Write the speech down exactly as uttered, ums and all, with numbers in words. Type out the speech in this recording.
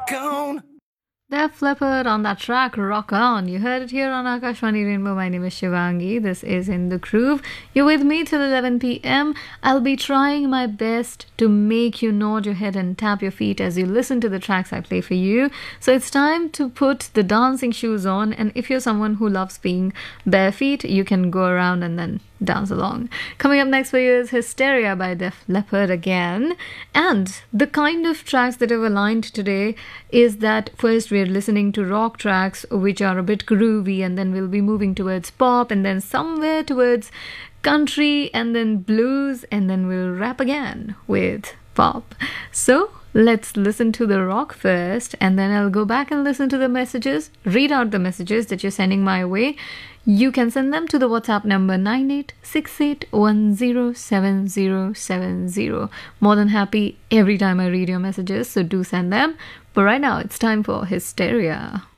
rock on. Def Leppard on that track, Rock On. You heard it here on Akashvani Rainbow. My name is Shivangi. This is In the Groove. You're with me till eleven p.m. I'll be trying my best to make you nod your head and tap your feet as you listen to the tracks I play for you. So it's time to put the dancing shoes on. And if you're someone who loves being bare feet, you can go around and then dance along. Coming up next for you is Hysteria by Def Leppard again. And the kind of tracks that I've aligned today is that first we're listening to rock tracks which are a bit groovy, and then we'll be moving towards pop, and then somewhere towards country, and then blues, and then we'll wrap again with pop. So let's listen to the rock first, and then I'll go back and listen to the messages, read out the messages that you're sending my way. You can send them to the WhatsApp number nine eight six eight one zero seven zero seven zero. More than happy every time I read your messages, so do send them. But right now, it's time for Hysteria.